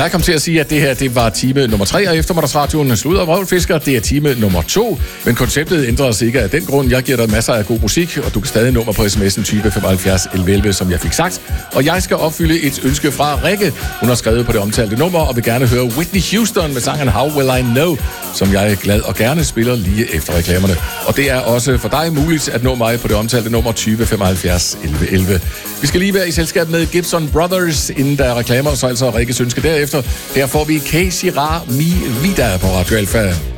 Jeg kom til at sige, at det her det var time nummer 3 af eftermiddagsradioen Sludder og Vrøvlfisker. Det er time nummer 2, men konceptet ændrer sig ikke af den grund. Jeg giver dig masser af god musik, og du kan stadig nummer på sms'en type 75 11, som jeg fik sagt. Og jeg skal opfylde et ønske fra Rikke. Hun har skrevet på det omtalte nummer og vil gerne høre Whitney Houston med sangen How Will I Know, som jeg glad og gerne spiller lige efter reklamerne. Og det er også for dig muligt at nå mig på det omtalte nummer 20 75 11. Vi skal lige være i selskab med Gibson Brothers, inden der er reklamer, så altså Rikkes ønske derefter. Her får vi Casey Ra Mi Vida på Radio Alfa.